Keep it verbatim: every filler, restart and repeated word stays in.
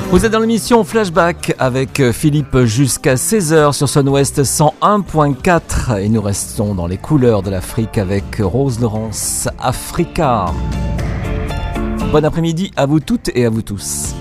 Vous êtes dans l'émission Flashback avec Philippe jusqu'à seize heures sur Sun West cent un point quatre et nous restons dans les couleurs de l'Afrique avec Rose Laurence Africa. Bon après-midi à vous toutes et à vous tous.